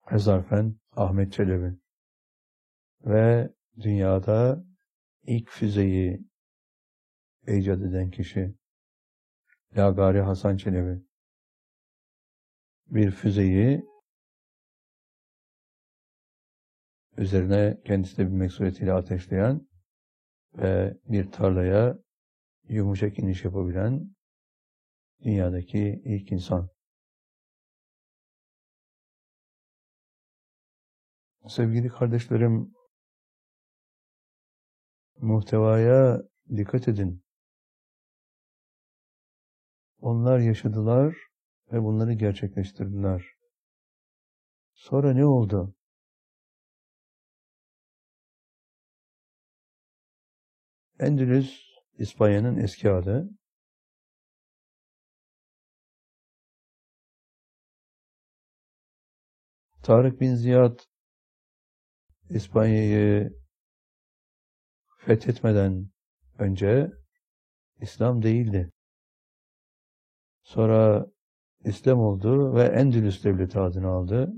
Hezarfen Ahmet Çelebi ve dünyada ilk füzeyi icat eden kişi Yagari Hasan Çelebi. Bir füzeyi üzerine kendisi de binmek suretiyle ateşleyen ve bir tarlaya yumuşak iniş yapabilen dünyadaki ilk insan. Sevgili kardeşlerim, muhtevaya dikkat edin. Onlar yaşadılar ve bunları gerçekleştirdiler. Sonra ne oldu? Endülüs, İspanya'nın eski adı. Tarık bin Ziyad İspanya'yı fethetmeden önce İslam değildi. Sonra İslam oldu ve Endülüs devleti adını aldı.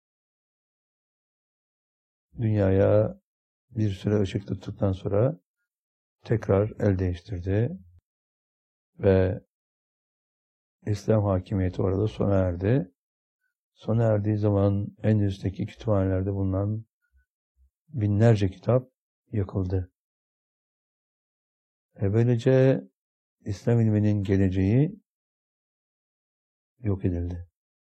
Dünyaya bir süre ışık tuttuktan sonra tekrar el değiştirdi ve İslam hakimiyeti orada sona erdi. Sona erdiği zaman Endülüs'teki kütüphanelerde bulunan binlerce kitap yakıldı. Böylece İslam ilminin geleceği yok edildi.